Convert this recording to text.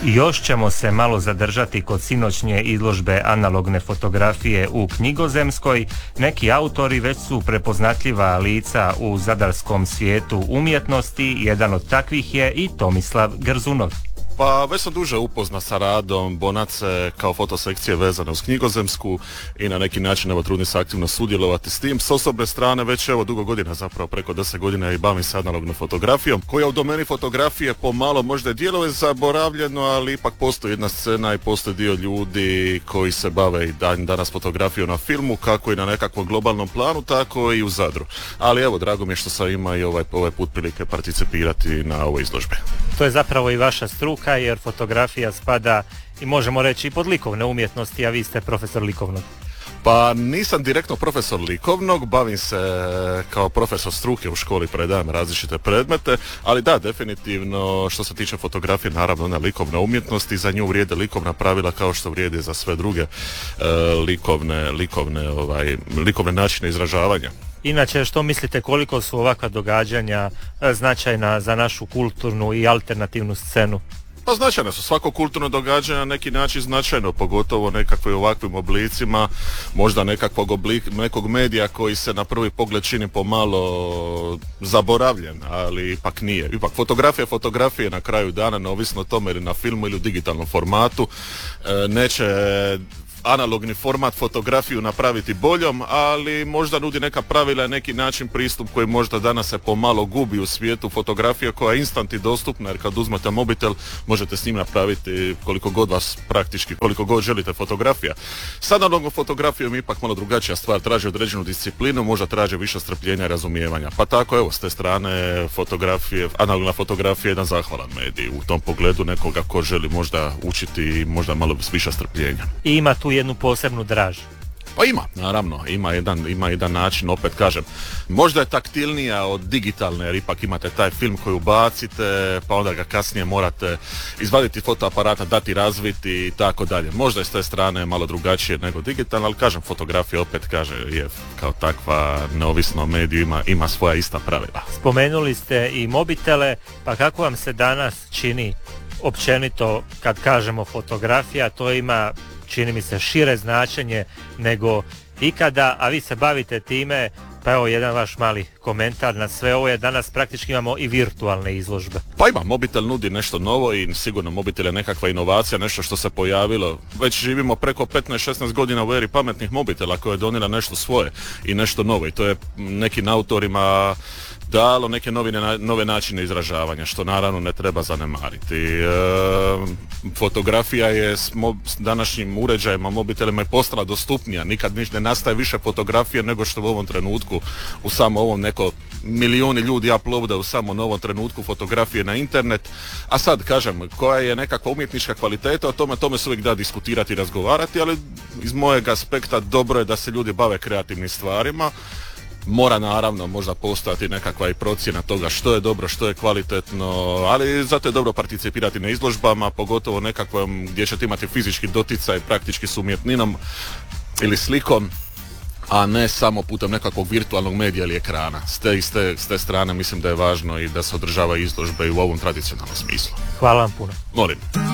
Još ćemo se malo zadržati kod sinoćnje izložbe analogne fotografije u Knjigozemskoj. Neki autori već su prepoznatljiva lica u zadarskom svijetu umjetnosti. Jedan od takvih je i Tomislav Grzunov. Pa već sam duže upoznat sa radom Bonace kao fotosekcije vezane uz Knjigozemsku i na neki način evo trudim se aktivno sudjelovati s tim. S osobne strane već evo dugo godina, zapravo preko 10 godina i bavim se analognom fotografijom koja u domeni fotografije pomalo možda je dijelove zaboravljeno, ali ipak postoji jedna scena i postoji dio ljudi koji se bave i danas fotografijom na filmu, kako i na nekakvom globalnom planu, tako i u Zadru. Ali evo, drago mi je što sam ima i ovaj put prilike participirati na ovoj izložbi. To je zapravo i vaša struka, jer fotografija spada i možemo reći i pod likovne umjetnosti, a vi ste profesor likovnog. Pa nisam direktno profesor likovnog, bavim se kao profesor struke u školi, predajem različite predmete, ali da, definitivno što se tiče fotografije, naravno ona likovna umjetnost i za nju vrijede likovna pravila kao što vrijede za sve druge likovne načine izražavanja. Inače, što mislite koliko su ovakva događanja značajna za našu kulturnu i alternativnu scenu? Pa značajno su, svako kulturno događanje na neki način značajno, pogotovo nekakvim ovakvim oblicima, možda nekog medija koji se na prvi pogled čini pomalo zaboravljen, ali ipak nije. Ipak fotografije na kraju dana, neovisno o tome ili na filmu ili u digitalnom formatu, neće analogni format fotografiju napraviti boljom, ali možda nudi neka pravila i neki način pristup koji možda danas se pomalo gubi u svijetu fotografije koja je instant i dostupna, jer kad uzmete mobitel možete s njim napraviti koliko god želite fotografija. S analognom fotografijom je ipak malo drugačija stvar, traži određenu disciplinu, možda traži više strpljenja i razumijevanja. Pa tako evo, s te strane analogna fotografija je jedan zahvalan medij u tom pogledu nekoga ko želi možda učiti možda malo više strpljenja. I ima tu jednu posebnu draž. Pa ima, naravno, ima jedan način, opet kažem, možda je taktilnija od digitalne, jer ipak imate taj film koji ubacite, pa onda ga kasnije morate izvaditi fotoaparata, dati razviti i tako dalje. Možda je s te strane malo drugačije nego digitalno, ali kažem, fotografija opet je kao takva neovisno o mediju, ima svoja ista pravila. Spomenuli ste i mobitele, pa kako vam se danas čini općenito kad kažemo fotografija, to ima, čini mi se, šire značenje nego ikada, a vi se bavite time, pa evo jedan vaš mali komentar na sve ovo, je danas praktički imamo i virtualne izložbe. Pa ima, mobitel nudi nešto novo i sigurno mobitel je nekakva inovacija, nešto što se pojavilo. Već živimo preko 15-16 godina u eri pametnih mobitela koje je donijela nešto svoje i nešto novo i to je nekim autorima dalo neke nove načine izražavanja, što naravno ne treba zanemariti. Fotografija je s današnjim uređajima, mobitelima je postala dostupnija, nikad ne nastaje više fotografije nego što u ovom trenutku, u samo ovom neko milijuni ljudi uploada u samo novom trenutku fotografije na internet, a sad kažem, koja je nekakva umjetnička kvaliteta, o tome se uvijek da diskutirati i razgovarati, ali iz mojeg aspekta dobro je da se ljudi bave kreativnim stvarima. Mora naravno možda postojati nekakva i procjena toga što je dobro, što je kvalitetno, ali zato je dobro participirati na izložbama, pogotovo nekakvom gdje ćete imati fizički doticaj praktički s umjetninom ili slikom, a ne samo putem nekakvog virtualnog medija ili ekrana. S te strane mislim da je važno i da se održava izložbe i u ovom tradicionalnom smislu. Hvala vam puno. Molim.